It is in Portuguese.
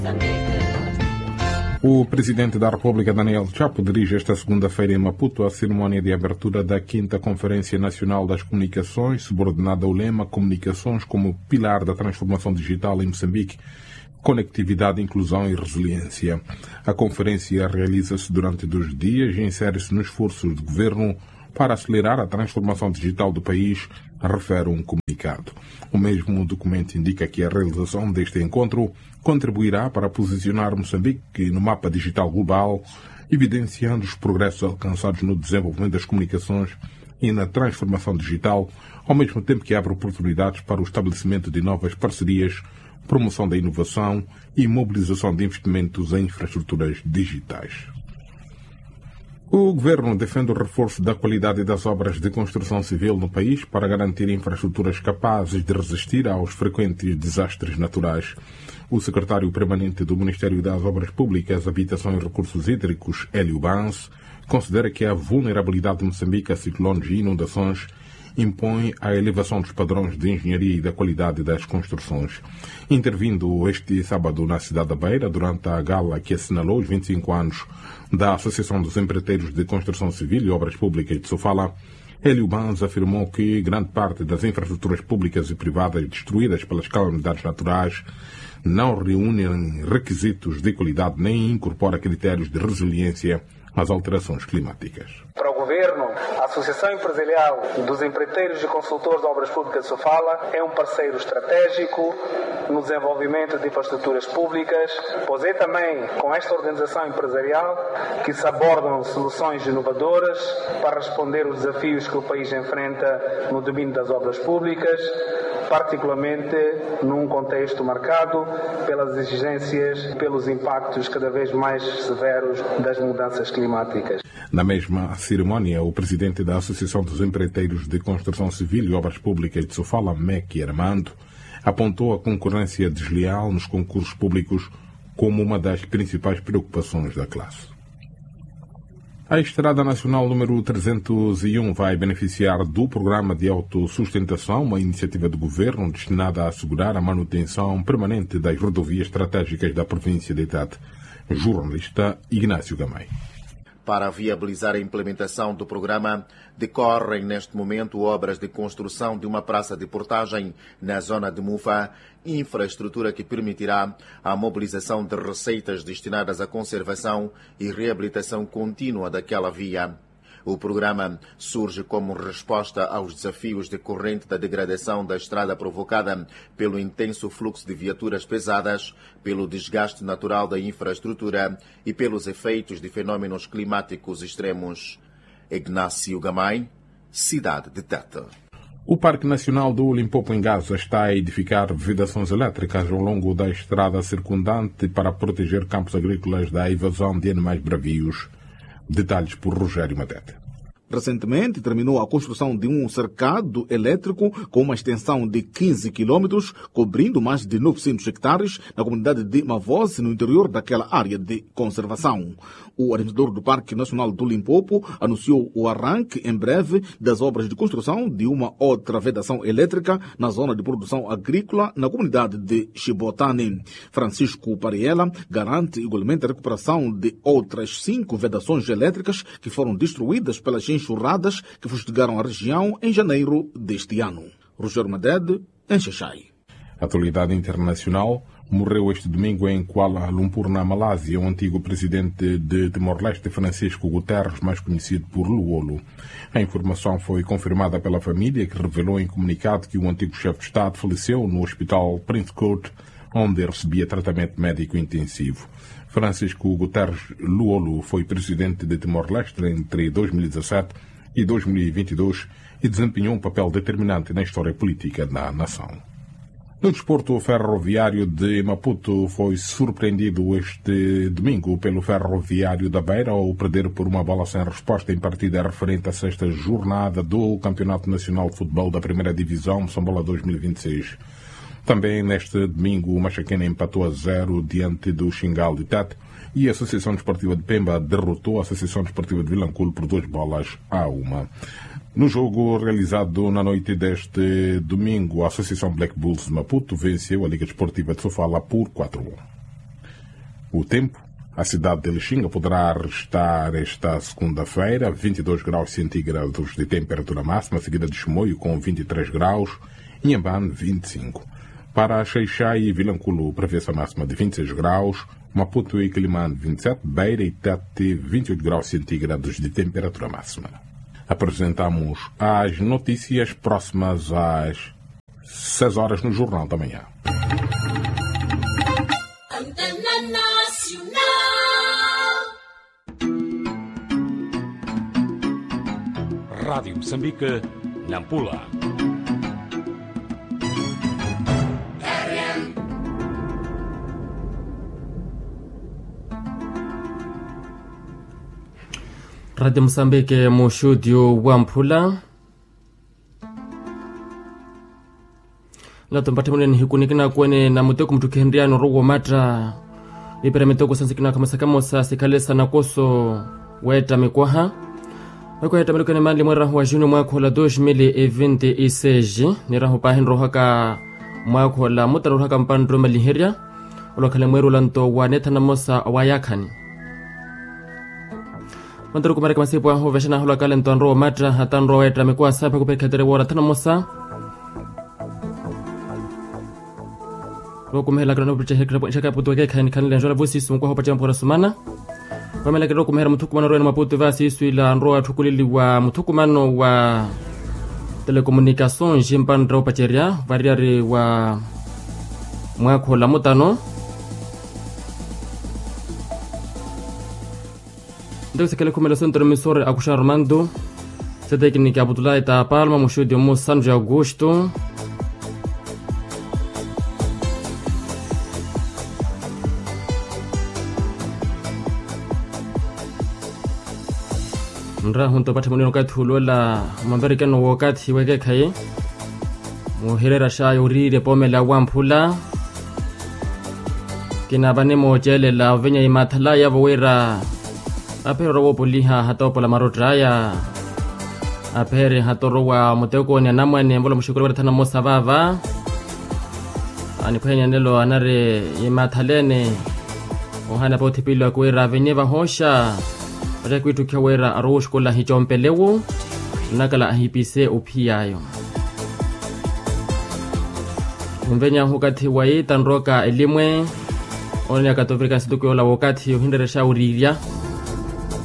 O presidente da República, Daniel Chapo, dirige esta segunda-feira em Maputo a cerimónia de abertura da 5ª Conferência Nacional das Comunicações, subordinada ao lema Comunicações como pilar da transformação digital em Moçambique, conectividade, inclusão e resiliência. A conferência realiza-se durante 2 dias e insere-se nos esforços do governo para acelerar a transformação digital do país, refere um comunicado. O mesmo documento indica que a realização deste encontro contribuirá para posicionar Moçambique no mapa digital global, evidenciando os progressos alcançados no desenvolvimento das comunicações e na transformação digital, ao mesmo tempo que abre oportunidades para o estabelecimento de novas parcerias, promoção da inovação e mobilização de investimentos em infraestruturas digitais. O Governo defende o reforço da qualidade das obras de construção civil no país para garantir infraestruturas capazes de resistir aos frequentes desastres naturais. O secretário permanente do Ministério das Obras Públicas, Habitação e Recursos Hídricos, Hélio Bans, considera que a vulnerabilidade de Moçambique a ciclones e inundações impõe a elevação dos padrões de engenharia e da qualidade das construções. Intervindo este sábado na cidade da Beira, durante a gala que assinalou os 25 anos da Associação dos Empreiteiros de Construção Civil e Obras Públicas de Sofala, Hélio Bans afirmou que grande parte das infraestruturas públicas e privadas destruídas pelas calamidades naturais não reúnem requisitos de qualidade nem incorpora critérios de resiliência às alterações climáticas. Para o Governo, a Associação Empresarial dos Empreiteiros e Consultores de Obras Públicas de Sofala é um parceiro estratégico no desenvolvimento de infraestruturas públicas, pois é também com esta organização empresarial que se abordam soluções inovadoras para responder aos desafios que o país enfrenta no domínio das obras públicas, particularmente num contexto marcado pelas exigências e pelos impactos cada vez mais severos das mudanças climáticas. Na mesma cerimónia, o presidente da Associação dos Empreiteiros de Construção Civil e Obras Públicas de Sofala, Meki Armando, apontou a concorrência desleal nos concursos públicos como uma das principais preocupações da classe. A Estrada Nacional número 301 vai beneficiar do Programa de Autossustentação, uma iniciativa do Governo destinada a assegurar a manutenção permanente das rodovias estratégicas da província de Tete. Jornalista Ignácio Gamay. Para viabilizar a implementação do programa, decorrem neste momento obras de construção de uma praça de portagem na zona de Mufa, infraestrutura que permitirá a mobilização de receitas destinadas à conservação e reabilitação contínua daquela via. O programa surge como resposta aos desafios decorrentes da degradação da estrada provocada pelo intenso fluxo de viaturas pesadas, pelo desgaste natural da infraestrutura e pelos efeitos de fenômenos climáticos extremos. Ignácio Gamay, cidade de Tete. O Parque Nacional do Limpopo em Gaza está a edificar vedações elétricas ao longo da estrada circundante para proteger campos agrícolas da invasão de animais bravios. Detalhes por Rogério Madete. Recentemente terminou a construção de um cercado elétrico com uma extensão de 15 quilômetros, cobrindo mais de 900 hectares na comunidade de Mavosi, no interior daquela área de conservação. O administrador do Parque Nacional do Limpopo anunciou o arranque em breve das obras de construção de uma outra vedação elétrica na zona de produção agrícola na comunidade de Chibotane. Francisco Pariela garante igualmente a recuperação de outras 5 vedações elétricas que foram destruídas pelas enxurradas que fustigaram a região em janeiro deste ano. Rogério Madede, em Xaixai. Atualidade internacional. Morreu este domingo em Kuala Lumpur, na Malásia, o antigo presidente de Timor-Leste, Francisco Guterres, mais conhecido por Luolo. A informação foi confirmada pela família, que revelou em comunicado que o antigo chefe de Estado faleceu no hospital Prince Court, onde recebia tratamento médico intensivo. Francisco Guterres Luolo foi presidente de Timor-Leste entre 2017 e 2022 e desempenhou um papel determinante na história política da nação. No desporto, o Ferroviário de Maputo foi surpreendido este domingo pelo Ferroviário da Beira ao perder por uma bola sem resposta em partida referente à 6ª jornada do Campeonato Nacional de Futebol da Primeira Divisão, Moçambola 2026. Também neste domingo, o Machaquena empatou a 0 diante do Xingal de Tete e a Associação Desportiva de Pemba derrotou a Associação Desportiva de Vilanculo por 2-1. No jogo realizado na noite deste domingo, a Associação Black Bulls de Maputo venceu a Liga Desportiva de Sofala por 4-1. O tempo. A cidade de Lixinga poderá registrar esta segunda-feira 22 graus centígrados de temperatura máxima, seguida de Chimoio com 23 graus, Inhambane 25. Para Xaixai e Vilanculo, prevê-se a máxima de 26 graus, Maputo e Quelimane 27, Beira e Tete 28 graus centígrados de temperatura máxima. Apresentamos as notícias próximas às 6 horas no Jornal da Manhã. Rádio Moçambique, Nampula. Rádio Moçambique, Moxúdio, Wampula. Lato mpate mwene hikunikina kwenye na muteko mtuki Henriano Rogo Matra. Ipere metoko sansikina kama sakamosa sikalesa na koso weta mikwaha. Wako ya tameluka ni mali mwera wa juni mwako la 2026 ni raho pahenro haka mwako la mutaro haka mpandro maliheria ulokale mweru lanto wa neta na mosa wayakani. Mandaro kumare kama sipo ho veshana hola kale ntonro matra hatanro weta mikwa sapa kupekadere wora tana mosa. Kumehela kana picha hekra shaka putu wake kan lenjola vosi sumko ho pacha mpora sumana. Wamela kero kumehera mutukumano roena Maputo vasi iswila nroa tukulili wa mutukumano wa telecomunicação jimpandro pacheria variari wa mwako la mutano. Ndeu sekele kumela centro emisor akusha Armando. Sedekini Abdullah ta Palma Moxúdio Mo Sanjo Augusto. Nra hunto pata munino kati hulola mamberikano wakati weke kai muherera sha yurire pomela wampula kina bane mojele la venya imathala ya wera apero wo poliha hatopola marotraya apere hatoro wa muteko ni namwane mbola mushukuru batana mosavava ani phenya nelo anare imathalene ohana potipilo kwera venyeva hosha Pata kwitu kiawera arosh kola hichompelewo nakala ahipise upiayo. Mvenya hukati wae tanroka elimwe onya katofrika situko la wakati yohindere shauriria